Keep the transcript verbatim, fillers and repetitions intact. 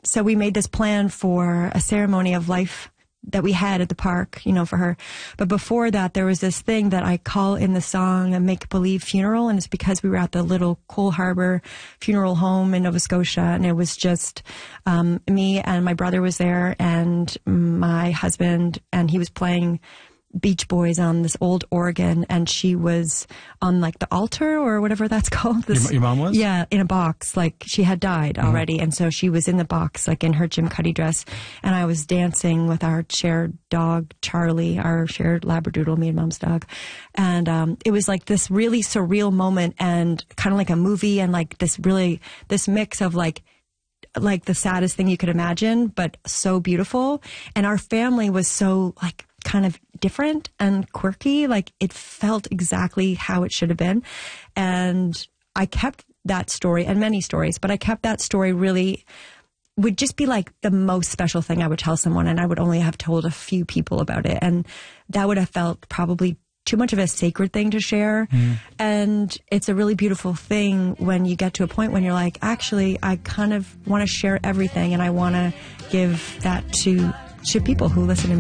so we made this plan for a ceremony of life that we had at the park, you know, for her. But before that, there was this thing that I call in the song a make-believe funeral, and it's because we were at the little Cole Harbour funeral home in Nova Scotia, and it was just um, me and my brother was there, and my husband, and he was playing Beach Boys on this old organ, and she was on like the altar or whatever that's called. This, your, your mom was? Yeah, in a box. Like she had died already, mm-hmm. and so she was in the box, like in her Jim Cuddy dress, and I was dancing with our shared dog, Charlie, our shared Labradoodle, me and Mom's dog, and um, it was like this really surreal moment, and kind of like a movie, and like this really this mix of like. like the saddest thing you could imagine, but so beautiful. And our family was so like kind of different and quirky. Like it felt exactly how it should have been. And I kept that story and many stories, but I kept that story really would just be like the most special thing I would tell someone. And I would only have told a few people about it. And that would have felt probably too much of a sacred thing to share. Mm. And it's a really beautiful thing when you get to a point when you're like, actually, I kind of want to share everything and I want to give that to, to people who listen to me.